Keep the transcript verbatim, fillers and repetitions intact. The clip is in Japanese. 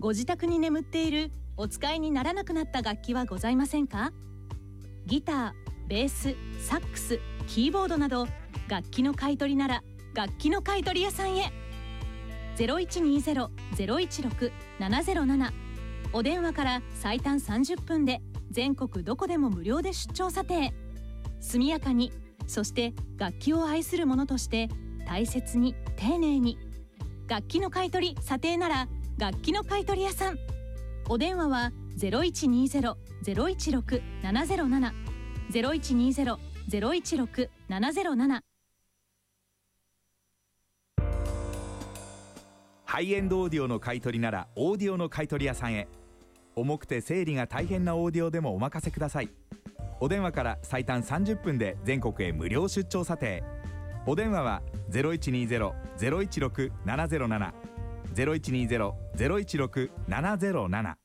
ご自宅に眠っているお使いにならなくなった楽器はございませんか？ギター、ベース、サックス、キーボードなど楽器の買い取りなら楽器の買取屋さんへ。 ゼロいちにゼロ ゼロいちろく ななゼロなな お電話から最短さんじゅっぷんで全国どこでも無料で出張査定。速やかに、そして楽器を愛する者として大切に丁寧に。楽器の買い取り査定なら楽器の買取屋さん。お電話は ゼロいちにゼロ ゼロいちろく ななゼロなな ゼロいちにゼロ ゼロいちろく ななゼロなな。 ハイエンドオーディオの買い取りならオーディオの買い取り屋さんへ。重くて整理が大変なオーディオでもお任せください。お電話から最短さんじゅっぷんで全国へ無料出張査定。お電話は ゼロいちにゼロ ゼロいちろく ななゼロなな ゼロいちにゼロ ゼロいちろく ななゼロなな。